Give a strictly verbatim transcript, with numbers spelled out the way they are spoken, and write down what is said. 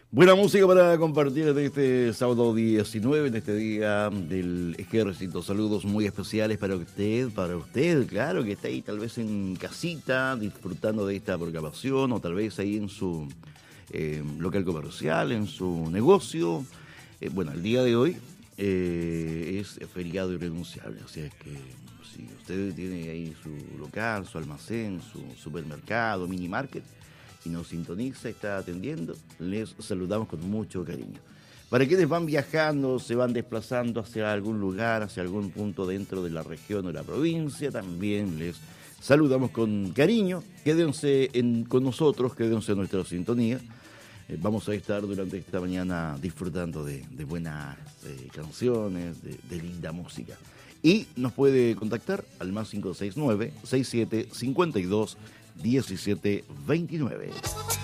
Buena música para compartir de este sábado diecinueve, en este día del ejército. Saludos muy especiales para usted, para usted, claro, que está ahí tal vez en casita, disfrutando de esta programación, o tal vez ahí en su eh, local comercial, en su negocio. Eh, bueno, el día de hoy eh, es feriado irrenunciable, así es que si usted tiene ahí su local, su almacén, su supermercado, mini market, y nos sintoniza, está atendiendo, les saludamos con mucho cariño. Para quienes van viajando, se van desplazando hacia algún lugar, hacia algún punto dentro de la región o la provincia, también les saludamos con cariño. Quédense en, con nosotros, quédense en nuestra sintonía. Eh, vamos a estar durante esta mañana disfrutando de, de buenas eh, canciones, de, de linda música. Y nos puede contactar al más cinco seis nueve, seis siete cinco dos, diecisiete veintinueve.